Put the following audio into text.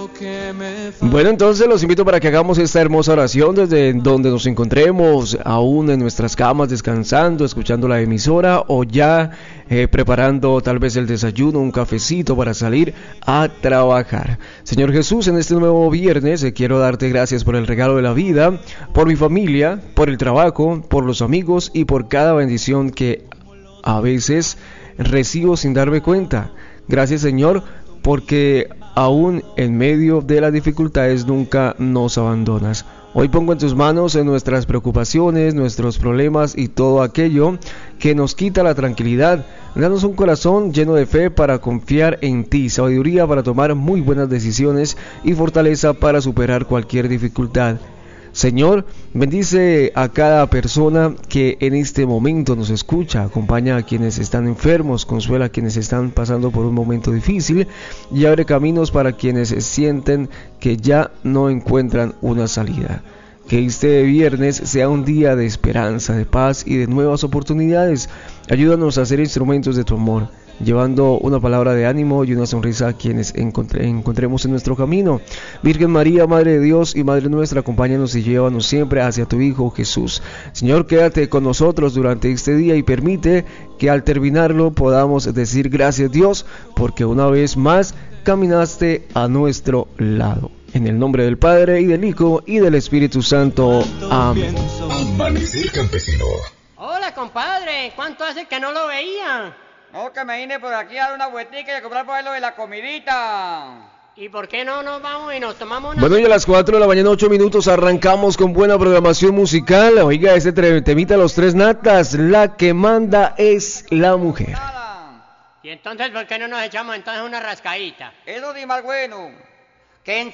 Bueno, entonces los invito para que hagamos esta hermosa oración desde donde nos encontremos, aún en nuestras camas, descansando, escuchando la emisora o ya preparando tal vez el desayuno, un cafecito para salir a trabajar. Señor Jesús, en este nuevo viernes quiero darte gracias por el regalo de la vida, por mi familia, por el trabajo, por los amigos y por cada bendición que a veces recibo sin darme cuenta. Gracias, Señor, porque aún en medio de las dificultades nunca nos abandonas. Hoy pongo en tus manos nuestras preocupaciones, nuestros problemas y todo aquello que nos quita la tranquilidad. Danos un corazón lleno de fe para confiar en ti, sabiduría para tomar muy buenas decisiones y fortaleza para superar cualquier dificultad. Señor, bendice a cada persona que en este momento nos escucha, acompaña a quienes están enfermos, consuela a quienes están pasando por un momento difícil y abre caminos para quienes sienten que ya no encuentran una salida. Que este viernes sea un día de esperanza, de paz y de nuevas oportunidades. Ayúdanos a ser instrumentos de tu amor, llevando una palabra de ánimo y una sonrisa a quienes encontremos en nuestro camino. Virgen María, Madre de Dios y Madre nuestra, acompáñanos y llévanos siempre hacia tu Hijo Jesús. Señor, quédate con nosotros durante este día y permite que al terminarlo podamos decir gracias, Dios, porque una vez más caminaste a nuestro lado. En el nombre del Padre, y del Hijo, y del Espíritu Santo. Amén. Amanecer campesino. Hola, compadre. ¿Cuánto hace que no lo veía? No, que me vine por aquí a dar una vueltica y a comprar por ahí lo de la comidita. ¿Y por qué no nos vamos y nos tomamos una... Bueno, y a las 4 de la mañana, 8 minutos, arrancamos con buena programación musical. Oiga, este temita Los Tres Natas, la que manda es la mujer. ¿Y entonces por qué no nos echamos entonces una rascadita? Eso sí más bueno. Que